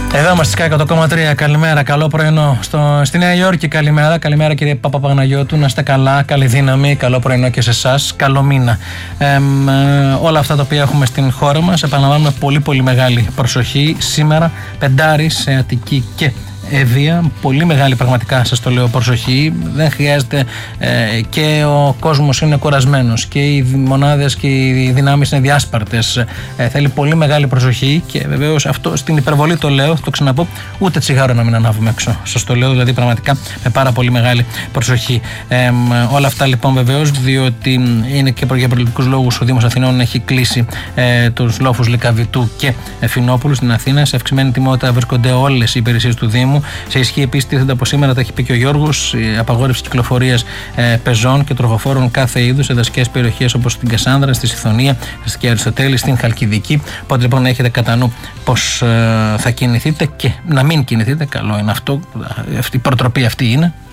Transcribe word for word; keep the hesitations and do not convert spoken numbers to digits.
Εδώ είμαστε στις εκατό κόμμα τρία. Καλημέρα, καλό πρωινό. Στο, στη Νέα Υόρκη, καλημέρα. Καλημέρα, κύριε Παπαπαγναγιώτου. Να είστε καλά, καλή δύναμη. Καλό πρωινό και σε εσάς. Καλό μήνα. Ε, ε, όλα αυτά τα οποία έχουμε στην χώρα μας, επαναλαμβάνουμε πολύ πολύ μεγάλη προσοχή. Σήμερα, πεντάρι σε Αττική και Ευβοία. Πολύ μεγάλη, πραγματικά σας το λέω, προσοχή. Δεν χρειάζεται, ε, και ο κόσμος είναι κουρασμένος και οι μονάδες και οι δυνάμεις είναι διάσπαρτες. Ε, θέλει πολύ μεγάλη προσοχή και βεβαίως αυτό στην υπερβολή το λέω, το ξαναπώ, ούτε τσιγάρο να μην ανάβουμε έξω. Σας το λέω δηλαδή πραγματικά με πάρα πολύ μεγάλη προσοχή. Ε, όλα αυτά λοιπόν βεβαίως, διότι είναι και για προληπτικούς λόγους ο Δήμος Αθηνών έχει κλείσει ε, τους λόφους Λυκαβητού και Φινόπουλου στην Αθήνα. Σε αυξημένη τιμότητα βρίσκονται όλες οι υπηρεσίες του Δήμου. Σε ισχύ επίσης τίθενται από σήμερα, τα έχει πει και ο Γιώργος, η απαγόρευση κυκλοφορίας ε, πεζών και τροχοφόρων κάθε είδους σε δασικές περιοχές όπως στην Κασάνδρα, στη Σιθωνία, στην Αριστοτέλη, στην Χαλκιδική. Οπότε λοιπόν να έχετε κατά νου πως ε, θα κινηθείτε και να μην κινηθείτε. Καλό είναι αυτό, αυτή, η προτροπή αυτή είναι.